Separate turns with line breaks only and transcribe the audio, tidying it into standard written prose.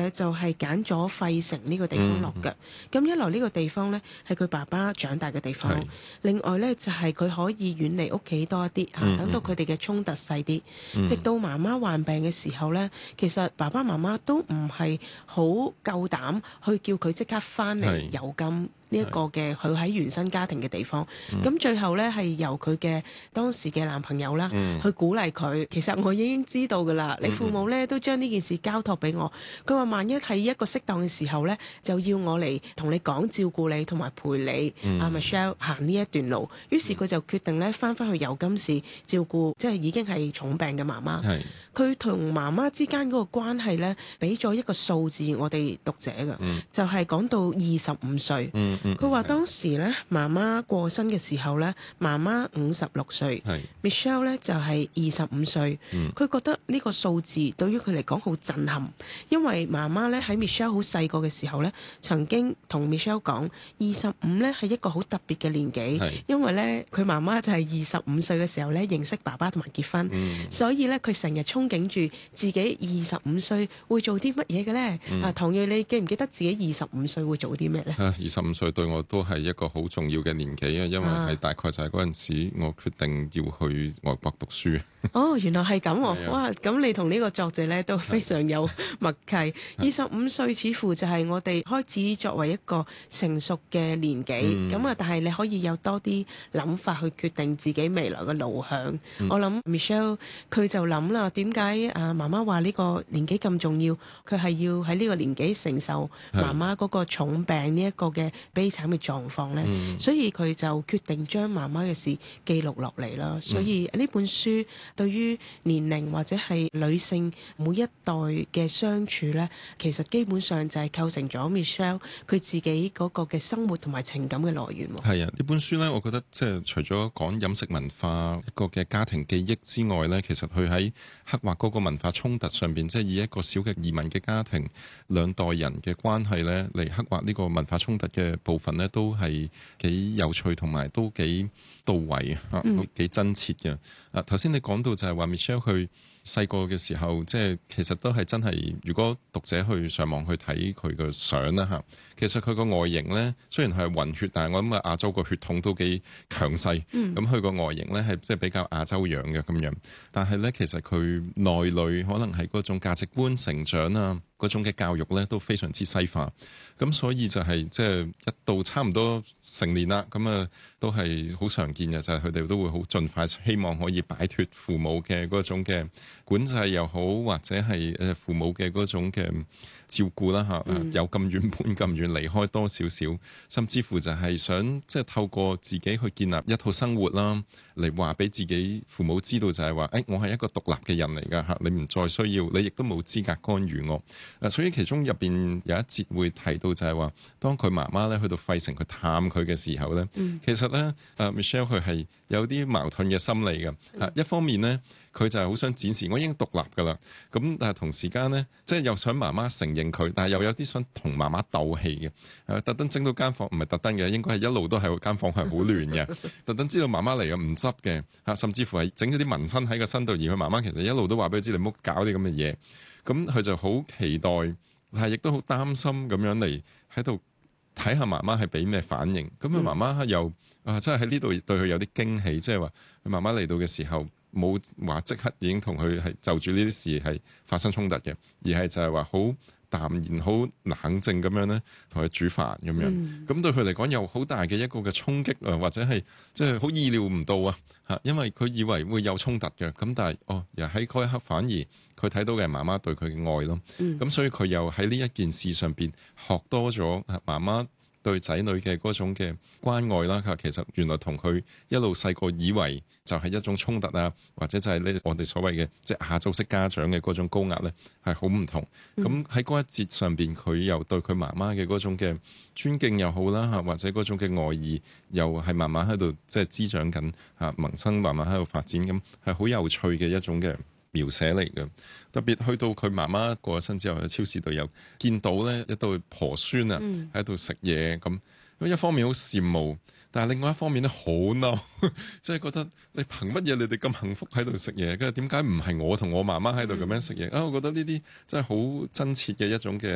咧就係揀咗費城呢個地方落腳。咁一來呢個地方咧係佢爸爸長大嘅地方，另外咧就係佢可以遠離屋企多一啲嚇，等到佢哋嘅衝突細啲。直到媽媽患病嘅時候咧，其實爸爸媽媽都唔係好夠膽去叫佢即刻翻嚟有金呢一個嘅佢喺原生家庭嘅地方。咁最後咧係由佢嘅當時嘅男朋友啦去鼓勵佢。其實我已經知道㗎啦，你父母咧都將呢件事交託俾我。佢話萬一喺一個適當嘅時候咧，就要我嚟同你講照顧你同埋陪你Michelle 行呢一段路。於是佢就決定咧翻返去尤金市照顧即係已經係重病嘅媽媽。佢同媽媽之間嗰個關係咧，俾咗一個數字我哋讀者嘅，就係講到25歲。佢話當時咧媽媽過身嘅時候咧，媽媽56歲，Michelle 咧就係25歲。佢覺得呢個數字對於佢嚟講好震撼，因為媽媽咧喺 Michelle 好細個嘅時候咧，曾經同 Michelle 講25咧係一個好特別嘅年紀，因為咧佢媽媽就係25歲嘅時候咧認識爸爸同埋結婚，所以咧佢成日憧憬住自己25歲會做啲乜嘢嘅咧。唐睿，你記唔記得自己25歲會做啲咩咧
？25歲對我都係一個好重要嘅年紀啊，因為係大概就係嗰陣時我決定要去外國讀書。
哦，原來係咁喎！哇，咁你同呢個作者咧都非常有默契。25歲似乎就係我哋開始作為一個成熟嘅年紀，咁但係你可以有多啲諗法去決定自己未來嘅路向。我諗 Michelle 佢就諗啦，點解媽媽話呢個年紀咁重要？佢係要喺呢個年紀承受媽媽嗰個重病呢一個嘅悲慘嘅狀況咧，所以佢就決定將媽媽嘅事記錄落嚟啦。所以呢本書對於年齡或者係女性每一代嘅相處咧，其實基本上就係構成咗 Michelle 佢自己嗰個嘅生活同埋情感嘅來源。
係啊，呢本書咧，我覺得即係除咗講飲食文化一個嘅家庭記憶之外咧，其實佢喺刻畫嗰個文化衝突上邊，即係以一個小嘅移民嘅家庭兩代人嘅關係咧嚟刻畫呢個文化衝突嘅部分咧，都係幾有趣同埋都幾到位啊，幾真切嘅。頭先你講到就係話 Michelle 佢細個嘅時候，即係其實都係真係，如果讀者去上網去睇佢個相啦嚇，其實佢個外形咧，雖然係混血，但係我諗亞洲個血統都幾強勢，咁佢個外形咧係即係比較亞洲樣嘅咁樣，但係咧其實佢內裏可能係嗰種價值觀成長啊，嗰種嘅教育咧都非常之西化，咁所以就係即係一到差唔多成年啦，咁都係好常見嘅，就係佢哋都會好盡快希望可以擺脫父母嘅嗰種嘅管制又好，或者係父母嘅嗰種嘅照顧啦嚇，有咁遠搬咁遠離開多少少，甚至乎就係想即係透過自己去建立一套生活啦，嚟話俾自己父母知道就係話，我係一個獨立嘅人嚟㗎嚇，你唔再需要，你亦都冇資格干預我。所以其中入邊有一節會提到就係話，當佢媽媽咧去到費城去探佢嘅時候咧，其實咧Michelle 佢係有啲矛盾嘅心理嘅。一方面咧，佢就係好想展示我已經獨立㗎啦，咁但係同時間咧，即係又想媽媽承認佢，但係又有啲想同媽媽鬥氣嘅。特登整到間房唔係特登嘅，應該係一路都係間房係好亂嘅。特登知道媽媽嚟嘅唔執嘅，甚至乎係整咗啲紋身喺個身度，而佢媽媽其實一路都話俾佢知你唔好搞啲咁嘅嘢。咁佢就好期待，係亦都好擔心咁樣嚟喺度睇下媽媽係俾咩反應。咁佢媽媽又真係喺呢度對佢有啲驚喜，即係話佢媽媽嚟到嘅時候冇話即刻已經同佢係就住呢啲事係發生衝突嘅，而係就係話好淡然、好冷靜咁樣咧，同佢煮飯咁樣。咁對佢嚟講有好大嘅一個嘅衝擊啊，或者係即係好意料唔到啊嚇，因為佢以為會有衝突嘅，咁但係又喺嗰一刻反而佢睇到嘅係媽媽對佢嘅愛咯。咁所以佢又喺呢一件事上邊學多咗媽媽對仔女嘅嗰種嘅關愛啦，其實原來同佢一路細個以為就係一種衝突啊，或者就係呢我哋所謂嘅即係亞洲式家長嘅嗰種高壓咧，係好唔同。咁喺嗰一節上邊，佢又對佢媽媽嘅嗰種嘅尊敬又好啦嚇，或者嗰種嘅愛意，又係慢慢喺度即係滋長緊嚇，萌生慢慢喺度發展，咁係好有趣嘅一種嘅描寫嚟嘅。特別去到佢媽媽過咗身之後，喺超市度有見到咧一對婆孫啊喺度食嘢咁，一方面好羨慕，但係另外一方面咧好嬲，即係覺得你憑乜嘢你哋咁幸福喺度食嘢？跟住點解唔係我同我媽媽喺度咁樣食嘢？我覺得呢啲真係好真切嘅一種嘅